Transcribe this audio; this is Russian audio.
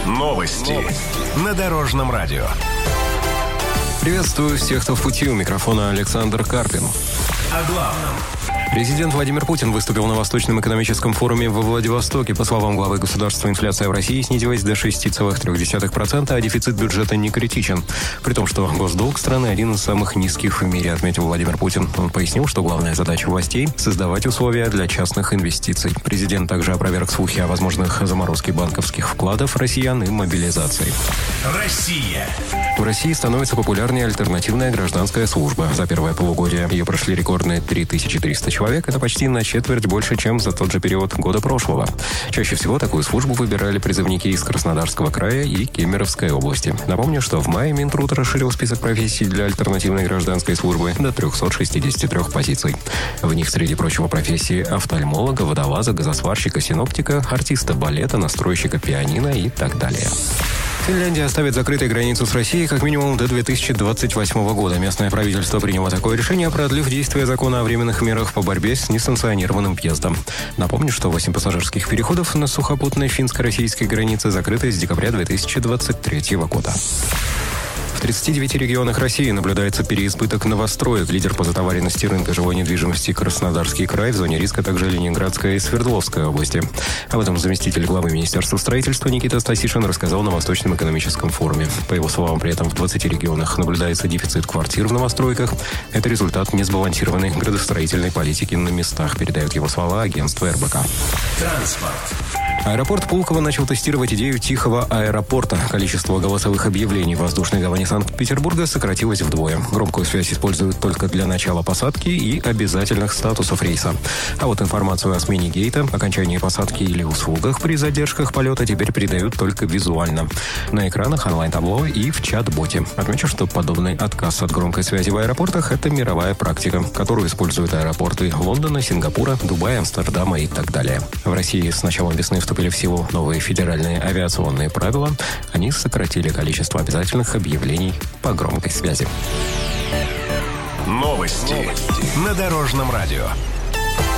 Новости на Дорожном радио. Приветствую всех, кто в пути. У микрофона Александр Карпин. О главном. Президент Владимир Путин выступил на Восточном экономическом форуме во Владивостоке. По словам главы государства, инфляция в России снизилась до 6,3%, а дефицит бюджета не критичен. При том, что госдолг страны один из самых низких в мире, отметил Владимир Путин. Он пояснил, что главная задача властей – создавать условия для частных инвестиций. Президент также опроверг слухи о возможных заморозке банковских вкладов россиян и мобилизации. Россия. В России становится популярнее альтернативная гражданская служба. За первое полугодие ее прошли рекордные 3300 человек. Это почти на четверть больше, чем за тот же период года прошлого. Чаще всего такую службу выбирали призывники из Краснодарского края и Кемеровской области. Напомню, что в мае Минтруд расширил список профессий для альтернативной гражданской службы до 363 позиций. В них, среди прочего, профессии офтальмолога, водолаза, газосварщика, синоптика, артиста балета, настройщика пианино и так далее. Финляндия оставит закрытой границу с Россией как минимум до 2028 года. Местное правительство приняло такое решение, продлив действие закона о временных мерах по борьбе с несанкционированным въездом. Напомню, что 8 пассажирских переходов на сухопутной финско-российской границе закрыты с декабря 2023 года. В 39 регионах России наблюдается переизбыток новостроек. Лидер по затоваренности рынка жилой недвижимости Краснодарский край, в зоне риска также Ленинградская и Свердловская области. Об этом заместитель главы Министерства строительства Никита Стасишин рассказал на Восточном экономическом форуме. По его словам, при этом в 20 регионах наблюдается дефицит квартир в новостройках. Это результат несбалансированной градостроительной политики на местах, передает его слова агентство РБК. Транспорт. Аэропорт Пулково начал тестировать идею тихого аэропорта. Количество голосовых объявлений в воздушной гавани Санкт-Петербурга сократилось вдвое. Громкую связь используют только для начала посадки и обязательных статусов рейса. А вот информацию о смене гейта, окончании посадки или услугах при задержках полета теперь передают только визуально. На экранах, онлайн-табло и в чат-боте. Отмечу, что подобный отказ от громкой связи в аэропортах – это мировая практика, которую используют аэропорты Лондона, Сингапура, Дубая, Амстердама и так далее. В России с началом весны вступили в силу новые федеральные авиационные правила. Они сократили количество обязательных объявлений по громкой связи. Новости на Дорожном радио.